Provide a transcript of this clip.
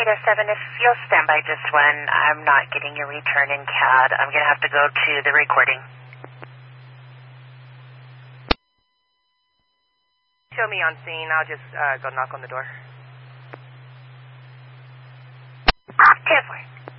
807, if you'll stand by just one, I'm not getting your return in CAD. I'm going to have to go to the recording. Show me on scene. I'll just go knock on the door. Chancellor.